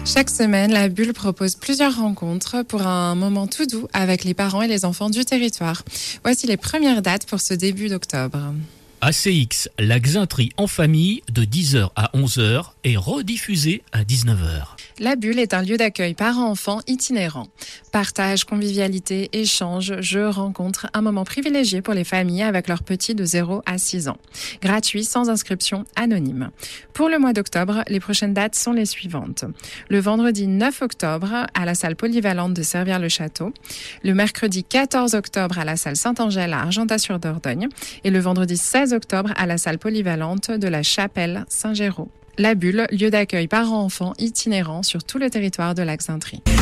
Chaque semaine, la Bulle propose plusieurs rencontres pour un moment tout doux avec les parents et les enfants du territoire. Voici les premières dates pour ce début d'octobre. ACX, la Xintrie en famille de 10h à 11h et rediffusée à 19h. La Bulle est un lieu d'accueil parents-enfants itinérant. Partage, convivialité, échange, jeux, rencontres, un moment privilégié pour les familles avec leurs petits de 0 à 6 ans. Gratuit, sans inscription, anonyme. Pour le mois d'octobre, les prochaines dates sont les suivantes. Le vendredi 9 octobre à la salle polyvalente de Servières-le-Château. Le mercredi 14 octobre à la salle Saint-Angèle à Argentat-sur-Dordogne. Et le vendredi 16 octobre à la salle polyvalente de la Chapelle Saint-Géraud. La Bulle, lieu d'accueil parents-enfants itinérant sur tout le territoire de la Xintrie.